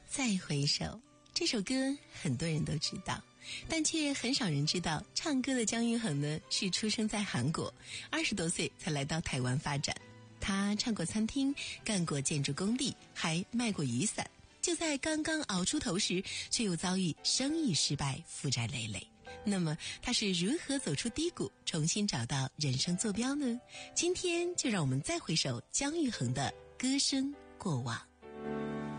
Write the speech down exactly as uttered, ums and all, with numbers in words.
再回首，这首歌很多人都知道，但却很少人知道，唱歌的姜育恒呢是出生在韩国，二十多岁才来到台湾发展。他唱过餐厅，干过建筑工地，还卖过雨伞。就在刚刚熬出头时，却又遭遇生意失败，负债累累。那么他是如何走出低谷，重新找到人生坐标呢？今天就让我们再回首姜育恒的歌声过往。